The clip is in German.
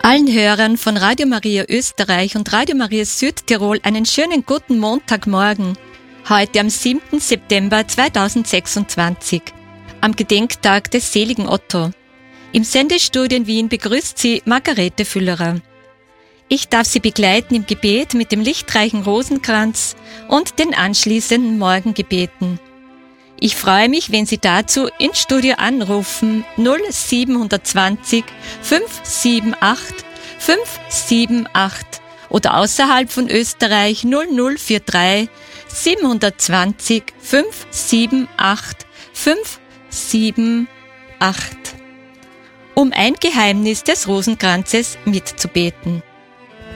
Allen Hörern von Radio Maria Österreich und Radio Maria Südtirol einen schönen guten Montagmorgen. Heute am 7. September 2026, am Gedenktag des seligen Otto. Im Sendestudio in Wien begrüßt Sie Margarete Füllerer. Ich darf Sie begleiten im Gebet mit dem lichtreichen Rosenkranz und den anschließenden Morgengebeten. Ich freue mich, wenn Sie dazu ins Studio anrufen 0720 578 578 oder außerhalb von Österreich 0043 720 578 578, um ein Geheimnis des Rosenkranzes mitzubeten.